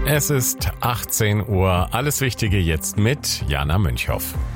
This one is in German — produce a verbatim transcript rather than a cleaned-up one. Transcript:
Es ist achtzehn Uhr. Alles Wichtige jetzt mit Jana Münchhoff.